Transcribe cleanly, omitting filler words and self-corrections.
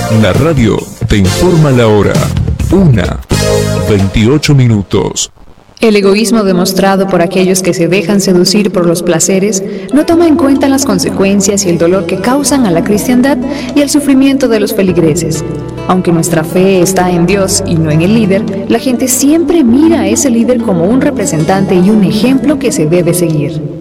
La radio te informa la hora. 1:28. El egoísmo demostrado por aquellos que se dejan seducir por los placeres no toma en cuenta las consecuencias y el dolor que causan a la cristiandad y el sufrimiento de los feligreses. Aunque nuestra fe está en Dios y no en el líder, la gente siempre mira a ese líder como un representante y un ejemplo que se debe seguir.